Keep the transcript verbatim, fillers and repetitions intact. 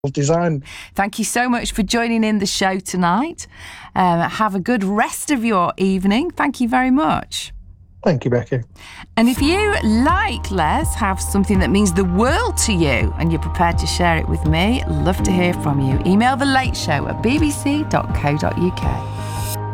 design. Thank you so much for joining in the show tonight. Um, have a good rest of your evening. Thank you very much. Thank you, Becky. And if you, like Les, have something that means the world to you and you're prepared to share it with me, love to hear from you. Email The Late Show at b b c dot co dot u k.